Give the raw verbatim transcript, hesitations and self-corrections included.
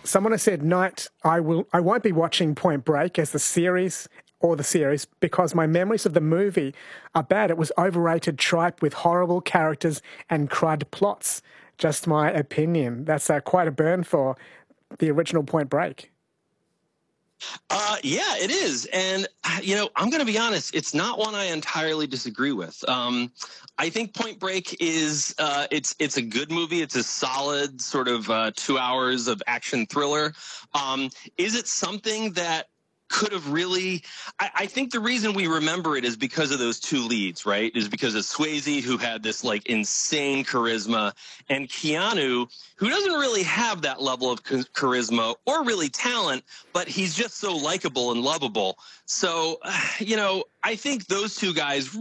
Someone has said, Knight, I will. I won't be watching Point Break as the series or the series because my memories of the movie are bad. It was overrated tripe with horrible characters and crud plots. Just my opinion. That's uh, quite a burn for the original Point Break. Uh, yeah, it is. And, you know, I'm going to be honest, it's not one I entirely disagree with. Um, I think Point Break is, uh, it's it's a good movie. It's a solid sort of uh, two hours of action thriller. Um, is it something that could have really, I, I think the reason we remember it is because of those two leads, right? Is because of Swayze, who had this like insane charisma, and Keanu, who doesn't really have that level of charisma or really talent, but he's just so likable and lovable. So, you know, I think those two guys